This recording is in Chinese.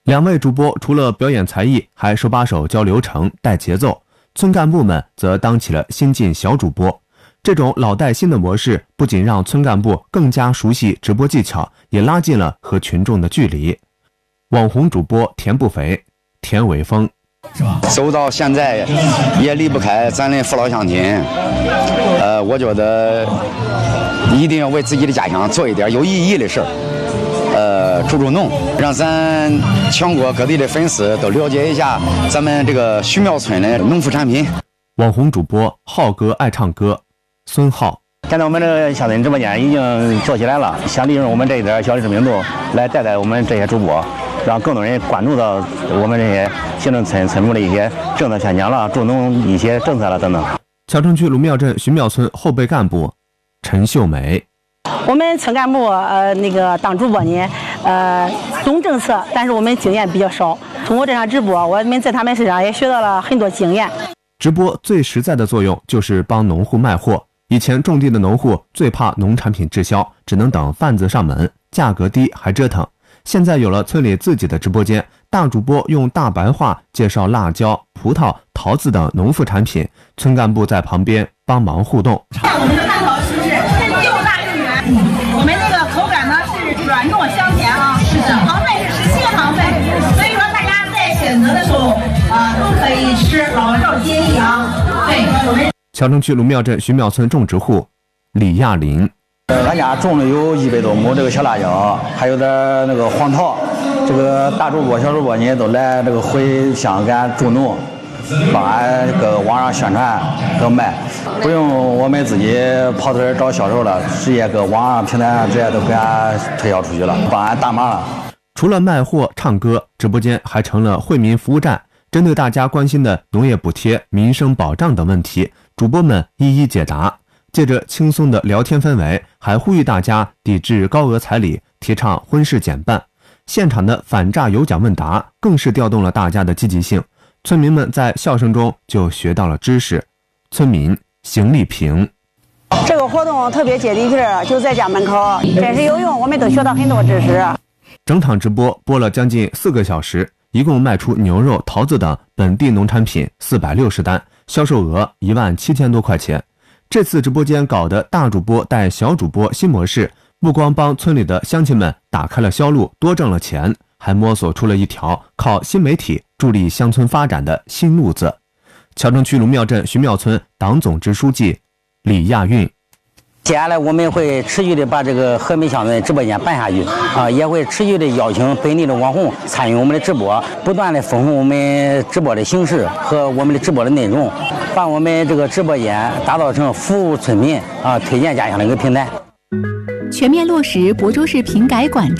两位主播除了表演才艺，还手把手教流程、带节奏。村干部们则当起了新晋小主播。这种老带新的模式，不仅让村干部更加熟悉直播技巧，也拉近了和群众的距离。网红主播田不肥、田伟峰， 走到现在也离不开咱的父老乡亲。我觉得一定要为自己的家乡做一点有意义的事儿。助农，让咱全国各地的粉丝都了解一下咱们这个徐庙村的农副产品。 网红主播浩哥爱唱歌，孙浩。 现在我们这个乡村直播间已经做起来了，想利用我们这一点小的知名度来带我们这些主播，让更多人关注到我们这些行政村部的一些政策宣讲了、助农一些政策了等等。 谯城区卢庙镇徐庙村后备干部陈秀梅。 我们村干部当主播呢，懂政策，但是我们经验比较少。通过这场直播，我们在他们身上也学到了很多经验。 直播最实在的作用就是帮农户卖货。以前种地的农户最怕农产品滞销，只能等贩子上门，价格低还折腾。现在有了村里自己的直播间，大主播用大白话介绍辣椒、葡萄、桃子等农副产品，村干部在旁边帮忙互动。 我们的蛋糕是不是又大又圆？我们那个口感呢是软糯香甜啊，是的，糖分是17个糖分，所以说大家在选择的时候都可以吃，老少皆宜啊。对，我们谯城区卢庙镇徐庙村种植户李亚林。 俺家种了有100多亩这个小辣椒，还有点那个黄桃。这个大主播、小主播呢都来这个回乡给俺助农，帮俺搁网上宣传和卖，不用我们自己跑这儿找销售了，直接搁网上平台上直接都给俺推销出去了，帮俺大忙了。 除了卖货、唱歌，直播间还成了惠民服务站，针对大家关心的农业补贴、民生保障等问题，主播们一一解答。借着轻松的聊天氛围，还呼吁大家抵制高额彩礼，提倡婚事减半。现场的反诈有奖问答更是调动了大家的积极性，村民们在笑声中就学到了知识。村民邢丽萍。 这个活动特别接地气，就在家门口，真是有用，我们都学到很多知识。 整场直播播了将近4个小时，一共卖出牛肉、桃子等本地农产品460单，销售额17000多块钱。这次直播间搞的大主播带小主播新模式，不光帮村里的乡亲们打开了销路，多挣了钱，还摸索出了一条靠新媒体助力乡村发展的新路子。谯城区卢庙镇徐庙村党总支书记李亚运。 接下来我们会持续的把这个和美乡村直播间办下去也会持续的邀请本地的网红参与我们的直播，不断的丰富我们直播的形式和我们的直播的内容，把我们这个直播间打造成服务村民推荐家乡的一个平台。 全面落实亳州市平改管